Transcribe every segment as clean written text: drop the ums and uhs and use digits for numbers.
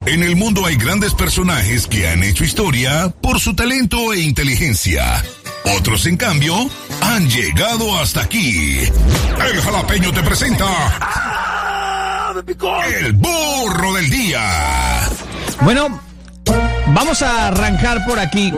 En el mundo hay grandes personajes que han hecho historia por su talento e inteligencia. Otros, en cambio, han llegado hasta aquí. El Jalapeño te presenta... El burro del día. Bueno, vamos a arrancar por aquí.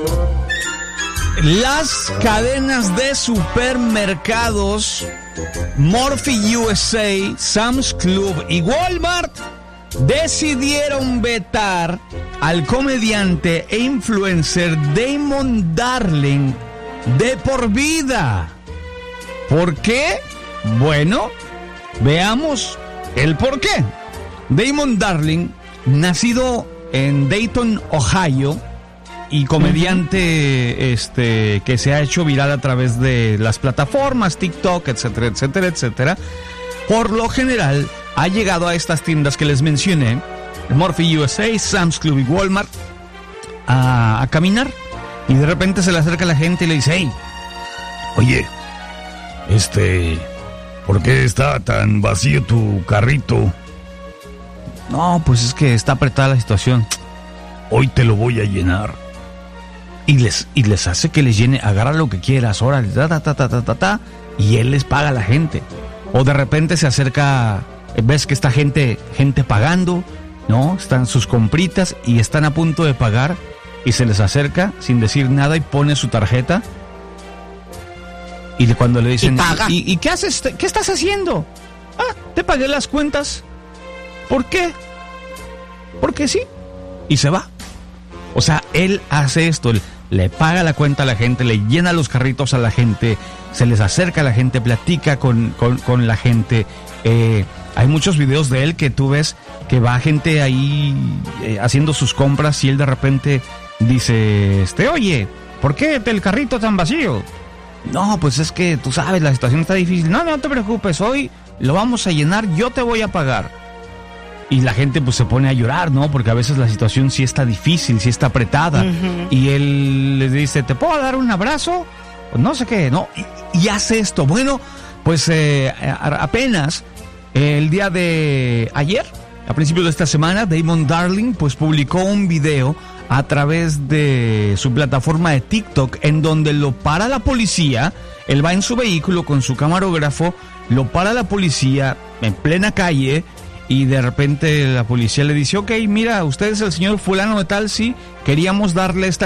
Las cadenas de supermercados Murphy USA, Sam's Club y Walmart decidieron vetar al comediante e influencer Damon Darling de por vida. ¿Por qué? Bueno, veamos el por qué. Damon Darling, nacido en Dayton, Ohio, y comediante que se ha hecho viral a través de las plataformas TikTok, etcétera, etcétera, etcétera. Por lo general, ha llegado a estas tiendas que les mencioné, Murphy USA, Sam's Club y Walmart, a caminar. Y de repente se le acerca a la gente y le dice: hey, oye, ¿por qué está tan vacío tu carrito? No, pues es que está apretada la situación. Hoy te lo voy a llenar. Y les hace que les llene, agarra lo que quieras, órale, y él les paga a la gente. O de repente se acerca, ves que está gente pagando, ¿no? Están sus compritas y están a punto de pagar, y se les acerca sin decir nada y pone su tarjeta. Y cuando le dicen, ¿Y qué haces? ¿Qué estás haciendo? Ah, te pagué las cuentas. ¿Por qué? Porque sí. Y se va. O sea, él hace esto, le paga la cuenta a la gente, le llena los carritos a la gente, se les acerca a la gente, platica con la gente. Hay muchos videos de él que tú ves que va gente ahí haciendo sus compras y él de repente dice, oye, ¿por qué el carrito tan vacío? No, pues es que tú sabes, la situación está difícil. No te preocupes, hoy lo vamos a llenar, yo te voy a pagar. Y la gente pues se pone a llorar, ¿no? Porque a veces la situación sí está difícil, sí está apretada. Uh-huh. Y él les dice, ¿te puedo dar un abrazo? Pues no sé qué, ¿no? Y hace esto. Bueno, pues apenas el día de ayer, a principios de esta semana, Damon Darling pues publicó un video a través de su plataforma de TikTok en donde lo para la policía. Él va en su vehículo con su camarógrafo, lo para la policía en plena calle. Y de repente la policía le dice, ok, mira, usted es el señor fulano de tal, sí, queríamos darle esta